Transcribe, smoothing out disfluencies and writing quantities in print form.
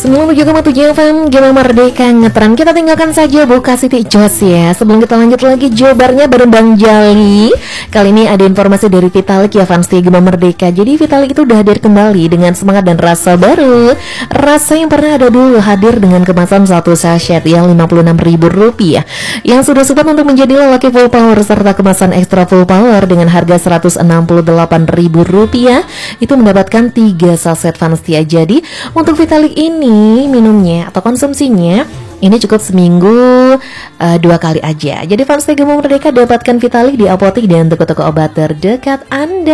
97,7 FM Gema Merdeka Ngetren. Kita tinggalkan saja Buka City Jos ya. Sebelum kita lanjut lagi jawabannya bareng Bang Jali. Kali ini ada informasi dari Vitalik ya fans Gema Merdeka. Jadi Vitalik itu udah hadir kembali dengan semangat dan rasa baru. Rasa yang pernah ada dulu hadir dengan kemasan satu sachet yang Rp56.000 yang sudah support untuk menjadi lelaki full power serta kemasan ekstra full power dengan harga Rp168.000. Itu mendapatkan 3 saset fans setia. Jadi untuk Vitalik ini minumnya atau konsumsinya ini cukup seminggu 2 kali aja. Jadi fans Gema Merdeka dapatkan Vitalik di apotek dan toko-toko obat terdekat Anda.